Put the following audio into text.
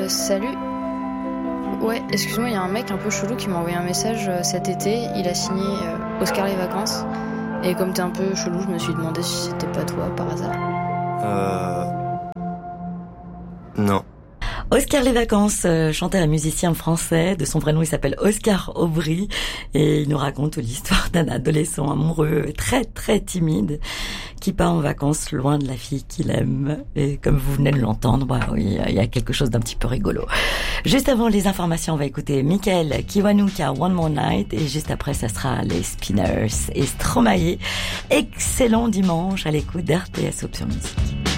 Salut. Ouais, excuse-moi, il y a un mec un peu chelou qui m'a envoyé un message cet été. Il a signé Oscar les vacances. Et comme t'es un peu chelou, je me suis demandé si c'était pas toi par hasard. Non. Oscar les vacances, chanteur et musicien français. De son vrai nom, il s'appelle Oscar Aubry. Et il nous raconte l'histoire d'un adolescent amoureux très très timide qui part en vacances loin de la fille qu'il aime. Et comme vous venez de l'entendre, oui, il y a quelque chose d'un petit peu rigolo. Juste avant les informations, on va écouter Michael Kiwanuka, One More Night. Et juste après, ça sera les Spinners et Stromae. Excellent dimanche à l'écoute d'RTS Option Musique.